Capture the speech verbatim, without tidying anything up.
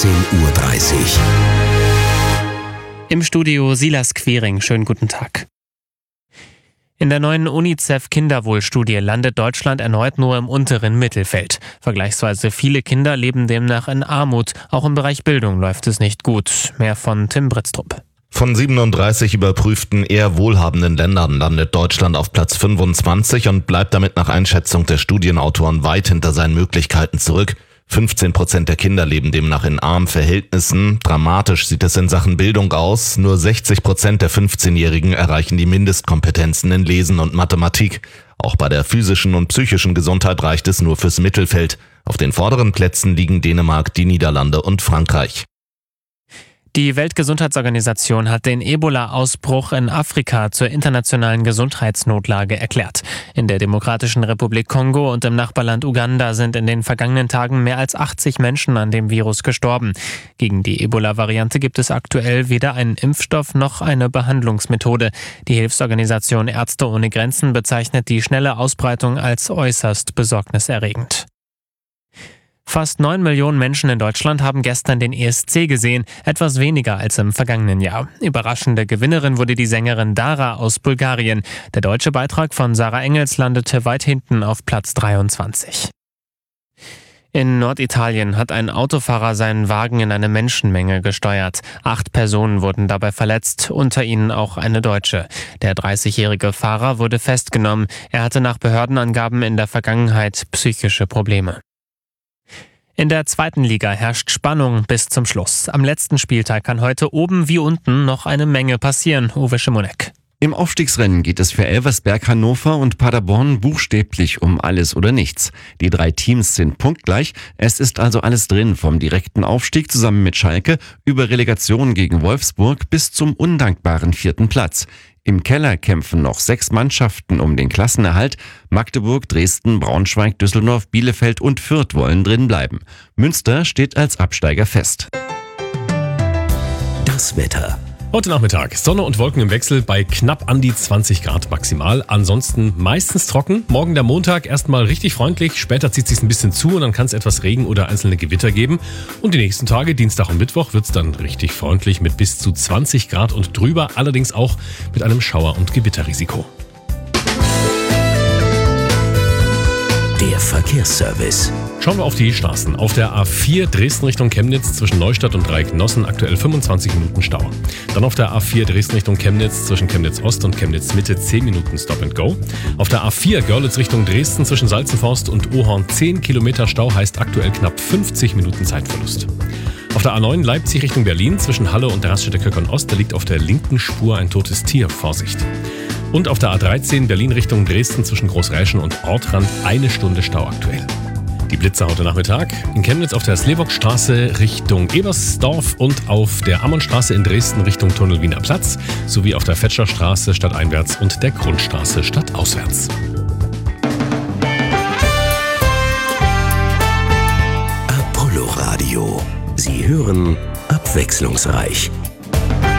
achtzehn Uhr dreißig. Im Studio Silas Quering. Schönen guten Tag. In der neuen UNICEF-Kinderwohlstudie landet Deutschland erneut nur im unteren Mittelfeld. Vergleichsweise viele Kinder leben demnach in Armut. Auch im Bereich Bildung läuft es nicht gut. Mehr von Tim Britztrup. Von siebenunddreißig überprüften eher wohlhabenden Ländern landet Deutschland auf Platz fünfundzwanzig und bleibt damit nach Einschätzung der Studienautoren weit hinter seinen Möglichkeiten zurück. fünfzehn Prozent der Kinder leben demnach in armen Verhältnissen. Dramatisch sieht es in Sachen Bildung aus. Nur sechzig Prozent der fünfzehnjährigen erreichen die Mindestkompetenzen in Lesen und Mathematik. Auch bei der physischen und psychischen Gesundheit reicht es nur fürs Mittelfeld. Auf den vorderen Plätzen liegen Dänemark, die Niederlande und Frankreich. Die Weltgesundheitsorganisation hat den Ebola-Ausbruch in Afrika zur internationalen Gesundheitsnotlage erklärt. In der Demokratischen Republik Kongo und im Nachbarland Uganda sind in den vergangenen Tagen mehr als achtzig Menschen an dem Virus gestorben. Gegen die Ebola-Variante gibt es aktuell weder einen Impfstoff noch eine Behandlungsmethode. Die Hilfsorganisation Ärzte ohne Grenzen bezeichnet die schnelle Ausbreitung als äußerst besorgniserregend. Fast neun Millionen Menschen in Deutschland haben gestern den E S C gesehen, etwas weniger als im vergangenen Jahr. Überraschende Gewinnerin wurde die Sängerin Dara aus Bulgarien. Der deutsche Beitrag von Sarah Engels landete weit hinten auf Platz dreiundzwanzig. In Norditalien hat ein Autofahrer seinen Wagen in eine Menschenmenge gesteuert. Acht Personen wurden dabei verletzt, unter ihnen auch eine Deutsche. Der dreißigjährige Fahrer wurde festgenommen. Er hatte nach Behördenangaben in der Vergangenheit psychische Probleme. In der zweiten Liga herrscht Spannung bis zum Schluss. Am letzten Spieltag kann heute oben wie unten noch eine Menge passieren. Uwe Schimonek. Im Aufstiegsrennen geht es für Elversberg, Hannover und Paderborn buchstäblich um alles oder nichts. Die drei Teams sind punktgleich. Es ist also alles drin, vom direkten Aufstieg zusammen mit Schalke über Relegation gegen Wolfsburg bis zum undankbaren vierten Platz. Im Keller kämpfen noch sechs Mannschaften um den Klassenerhalt. Magdeburg, Dresden, Braunschweig, Düsseldorf, Bielefeld und Fürth wollen drin bleiben. Münster steht als Absteiger fest. Das Wetter. Heute Nachmittag Sonne und Wolken im Wechsel bei knapp an die zwanzig Grad maximal. Ansonsten meistens trocken. Morgen der Montag erstmal richtig freundlich. Später zieht es sich ein bisschen zu und dann kann es etwas Regen oder einzelne Gewitter geben. Und die nächsten Tage, Dienstag und Mittwoch, wird es dann richtig freundlich mit bis zu zwanzig Grad und drüber. Allerdings auch mit einem Schauer- und Gewitterrisiko. Der Verkehrsservice. Schauen wir auf die Straßen. Auf der A vier Dresden Richtung Chemnitz zwischen Neustadt und Dreiecknossen aktuell fünfundzwanzig Minuten Stau. Dann auf der A vier Dresden Richtung Chemnitz zwischen Chemnitz Ost und Chemnitz Mitte zehn Minuten Stop and Go. Auf der A vier Görlitz Richtung Dresden zwischen Salzenforst und Ohorn zehn Kilometer Stau heißt aktuell knapp fünfzig Minuten Zeitverlust. Auf der A neun Leipzig Richtung Berlin zwischen Halle und der Raststätte Köckern Ost, da liegt auf der linken Spur ein totes Tier. Vorsicht. Und auf der A dreizehn Berlin Richtung Dresden zwischen Großräschen und Ortrand eine Stunde Stau aktuell. Die Blitzer heute Nachmittag in Chemnitz auf der Slewokstraße Richtung Ebersdorf und auf der Ammonstraße in Dresden Richtung Tunnel Wiener Platz sowie auf der Fetscherstraße stadteinwärts und der Grundstraße stadtauswärts. Apollo Radio. Sie hören abwechslungsreich.